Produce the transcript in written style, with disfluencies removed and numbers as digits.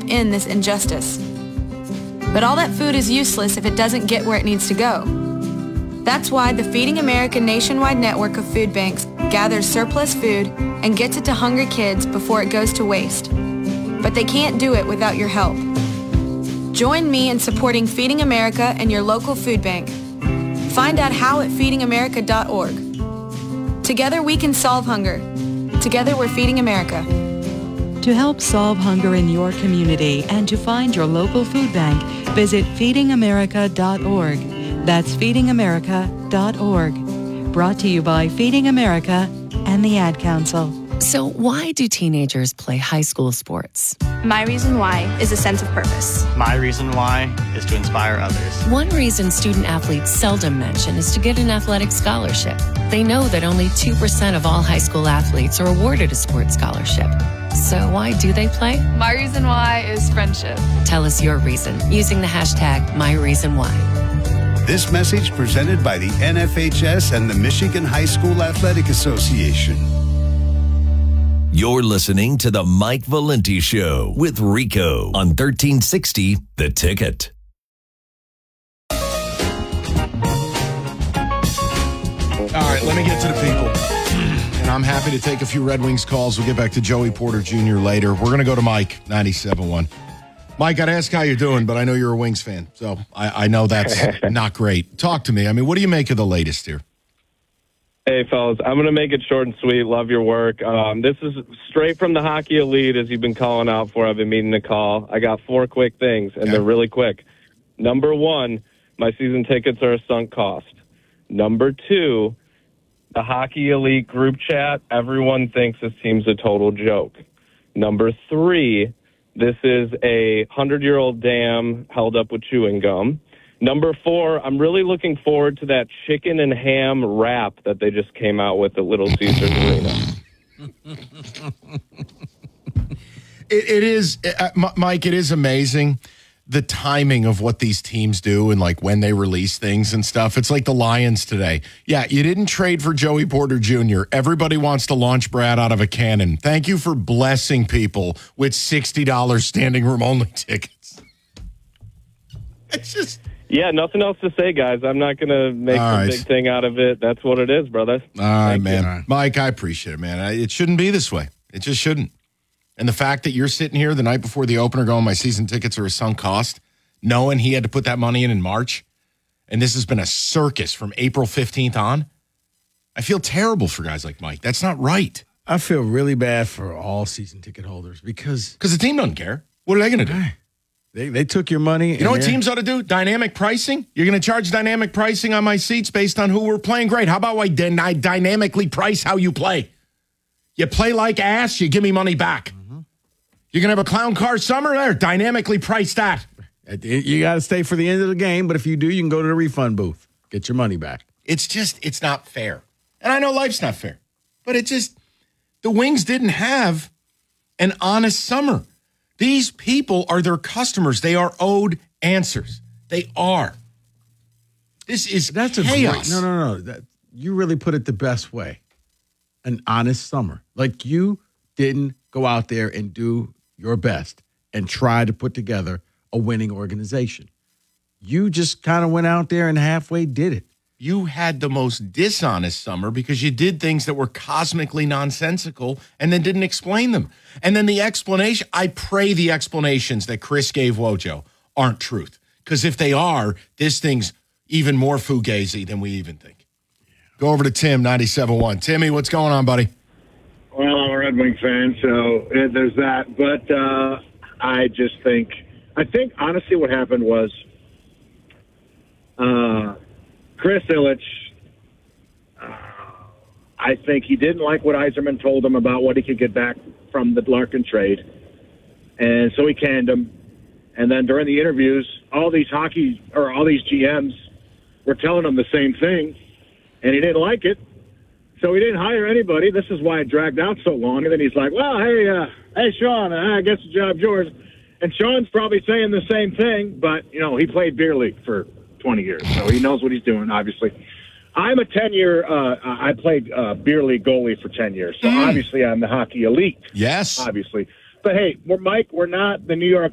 help end this injustice. But all that food is useless if it doesn't get where it needs to go. That's why the Feeding America nationwide network of food banks gathers surplus food and gets it to hungry kids before it goes to waste. But they can't do it without your help. Join me in supporting Feeding America and your local food bank. Find out how at feedingamerica.org. Together we can solve hunger. Together we're Feeding America. To help solve hunger in your community and to find your local food bank, visit feedingamerica.org. That's feedingamerica.org. Brought to you by Feeding America and the Ad Council. So why do teenagers play high school sports? My reason why is a sense of purpose. My reason why is to inspire others. One reason student athletes seldom mention is to get an athletic scholarship. They know that only 2% of all high school athletes are awarded a sports scholarship. So why do they play? My reason why is friendship. Tell us your reason using the hashtag #MyReasonWhy. This message presented by the NFHS and the Michigan High School Athletic Association. You're listening to The Mike Valenti Show with Rico on 1360 The Ticket. All right, let me get to the people. And I'm happy to take a few Red Wings calls. We'll get back to Joey Porter Jr. later. We're going to go to Mike, 97.1. Mike, I'd ask how you're doing, but I know you're a Wings fan, so I know that's not great. Talk to me. I mean, what do you make of the latest here? Hey, fellas, I'm going to make it short and sweet. Love your work. This is straight from the Hockey Elite, as you've been calling out for. I've been meaning to call. I got 4 quick things, and they're really quick. Number 1, my season tickets are a sunk cost. Number 2, the Hockey Elite group chat, everyone thinks this team's a total joke. Number 3, this is a 100-year-old dam held up with chewing gum. Number 4, I'm really looking forward to that chicken and ham wrap that they just came out with at Little Caesars Arena. It is, Mike, it is amazing the timing of what these teams do and like when they release things and stuff. It's like the Lions today. Yeah, you didn't trade for Joey Porter Jr. Everybody wants to launch Brad out of a cannon. Thank you for blessing people with $60 standing room only tickets. It's just... Yeah, nothing else to say, guys. I'm not going to make a big thing out of it. That's what it is, brother. All right, man. Right. Mike, I appreciate it, man. It shouldn't be this way. It just shouldn't. And the fact that you're sitting here the night before the opener going, my season tickets are a sunk cost, knowing he had to put that money in March, and this has been a circus from April 15th on, I feel terrible for guys like Mike. That's not right. I feel really bad for all season ticket holders because the team doesn't care. What are they going to do? They took your money. You know what teams ought to do? Dynamic pricing. You're going to charge dynamic pricing on my seats based on who we're playing. Great. How about I dynamically price how you play? You play like ass, you give me money back. Mm-hmm. You're going to have a clown car summer? There, dynamically price that. You got to stay for the end of the game, but if you do, you can go to the refund booth. Get your money back. It's not fair. And I know life's not fair. But the Wings didn't have an honest summer. These people are their customers. They are owed answers. They are. That's chaos. No. You really put it the best way. An honest summer. Like you didn't go out there and do your best and try to put together a winning organization. You just kind of went out there and halfway did it. You had the most dishonest summer because you did things that were cosmically nonsensical and then didn't explain them. And then the explanation, I pray the explanations that Chris gave Wojo aren't truth. Because if they are, this thing's even more fugazi than we even think. Yeah. Go over to Tim, 97.1. Timmy, what's going on, buddy? Well, I'm a Red Wing fan, so there's that. But I think honestly what happened was Chris Ilitch, I think he didn't like what Yzerman told him about what he could get back from the Larkin trade. And so he canned him. And then during the interviews, all these GMs were telling him the same thing, and he didn't like it. So he didn't hire anybody. This is why it dragged out so long. And then he's like, well, hey, Sean, I guess the job's yours. And Sean's probably saying the same thing, but, he played beer league for 20 years, so he knows what he's doing, obviously. I'm a 10-year, I played beer league goalie for 10 years, so obviously I'm the Hockey Elite. Yes. Obviously. But, hey, we're not the New York